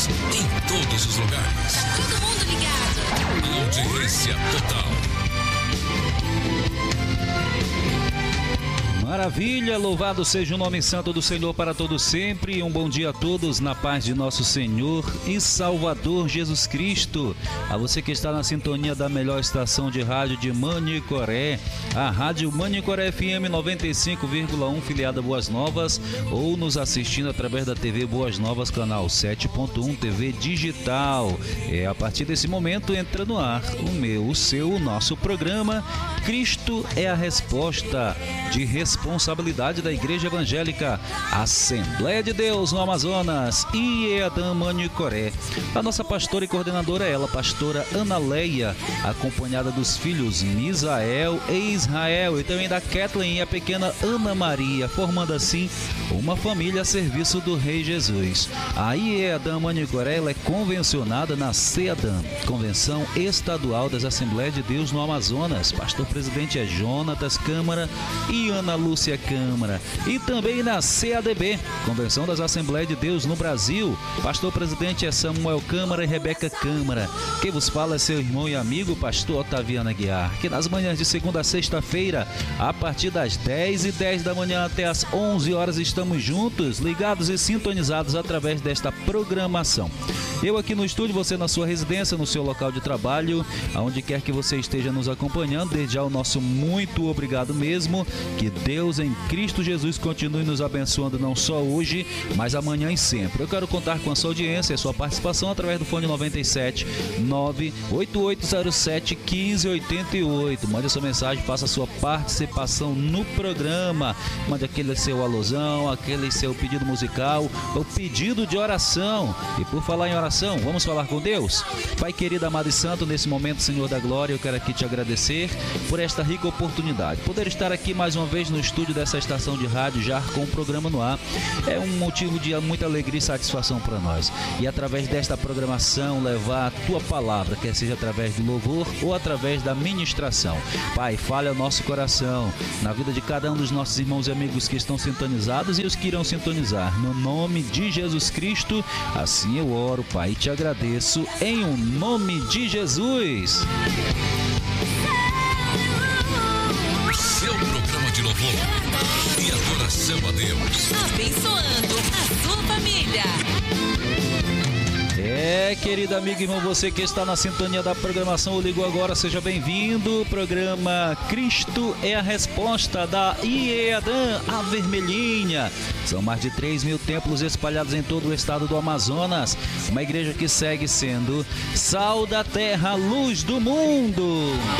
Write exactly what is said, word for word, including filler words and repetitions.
Deus em todos os lugares. Tá todo mundo ligado. Audiência total. Maravilha, louvado seja o nome santo do Senhor para todos sempre. Um bom dia a todos na paz de nosso Senhor e Salvador Jesus Cristo. A você que está na sintonia da melhor estação de rádio de Manicoré, a Rádio Manicoré F M noventa e cinco vírgula um, filiada Boas Novas, ou nos assistindo através da T V Boas Novas, canal sete ponto um, T V digital. É a partir desse momento entra no ar o meu, o seu, o nosso programa Cristo é a Resposta, de responsabilidade da Igreja Evangélica Assembleia de Deus no Amazonas e Eadã Manicoré. A nossa pastora e coordenadora é ela, pastora Ana Leia, acompanhada dos filhos Misael e Israel, e também da Kathleen e a pequena Ana Maria, formando assim uma família a serviço do Rei Jesus. A Eadã Manicoré ela é convencionada na CEADAM, Convenção Estadual das Assembleias de Deus no Amazonas. Pastor presidente é Jonatas Câmara e Ana Lúcia Câmara. E também na C A D B, Convenção das Assembleias de Deus no Brasil. Pastor presidente é Samuel Câmara e Rebeca Câmara. Quem vos fala é seu irmão e amigo, pastor Otaviano Aguiar, que nas manhãs de segunda a sexta-feira, a partir das dez e dez da manhã até as onze horas, estamos juntos, ligados e sintonizados através desta programação. Eu aqui no estúdio, você na sua residência, no seu local de trabalho, aonde quer que você esteja nos acompanhando, desde já o nosso muito obrigado mesmo. Que Deus em Cristo Jesus continue nos abençoando não só hoje, mas amanhã e sempre. Eu quero contar com a sua audiência e a sua participação através do fone noventa e sete, nove oito oito zero sete, um cinco oito oito. Mande a sua mensagem, faça a sua participação no programa. Mande aquele seu alusão, aquele seu pedido musical, o pedido de oração. E por falar em oração, vamos falar com Deus? Pai querido, amado e santo, nesse momento, Senhor da Glória, eu quero aqui te agradecer por esta rica oportunidade. Poder estar aqui mais uma vez no estúdio dessa estação de rádio, já com o programa no ar, é um motivo de muita alegria e satisfação para nós. E através desta programação, levar a tua palavra, quer seja através do louvor ou através da ministração. Pai, fale ao nosso coração, na vida de cada um dos nossos irmãos e amigos que estão sintonizados e os que irão sintonizar. No nome de Jesus Cristo, assim eu oro, Pai, e te agradeço em o nome de Jesus. Seu programa de louvor e adoração a Deus, Abençoando a sua família. É, querido amigo e irmão, você que está na sintonia da programação, eu ligo agora, seja bem-vindo. Programa Cristo é a Resposta da IEADAM, a Vermelhinha. São mais de três mil templos espalhados em todo o estado do Amazonas. Uma igreja que segue sendo sal da terra, luz do mundo.